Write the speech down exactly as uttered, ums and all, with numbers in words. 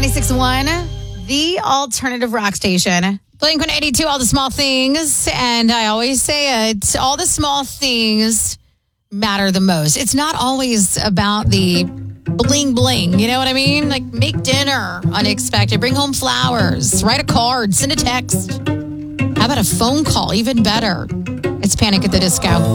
ninety-six point one, the alternative rock station. Blink one eighty-two, all the small things. And I always say it, all the small things matter the most. It's not always about the bling bling. You know what I mean? Like make dinner unexpected, bring home flowers, write a card, send a text. How about a phone call? Even better. It's Panic at the Disco.